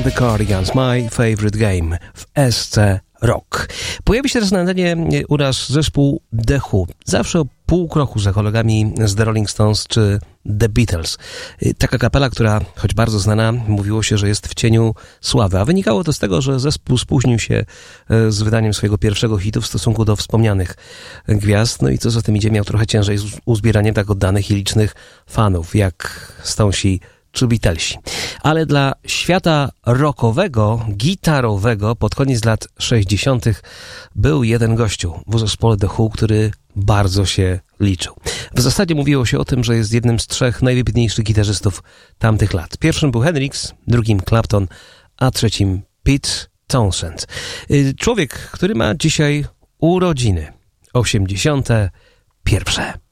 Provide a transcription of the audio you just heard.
The Cardigans, My Favorite Game w SC Rock. Pojawi się teraz na antenie u nas zespół The Who. Zawsze o pół kroku za kolegami z The Rolling Stones czy The Beatles. Taka kapela, która, choć bardzo znana, mówiło się, że jest w cieniu sławy. A wynikało to z tego, że zespół spóźnił się z wydaniem swojego pierwszego hitu w stosunku do wspomnianych gwiazd. No i co za tym idzie, miał trochę ciężej z uzbieraniem tak oddanych i licznych fanów, jak Stonesi czy Beatlesi. Ale dla świata rockowego, gitarowego pod koniec lat 60. był jeden gościu w zespole The Who, który bardzo się liczył. W zasadzie mówiło się o tym, że jest jednym z 3 najwybitniejszych gitarzystów tamtych lat. Pierwszym był Hendrix, drugim Clapton, a trzecim Pete Townshend. Człowiek, który ma dzisiaj urodziny 81.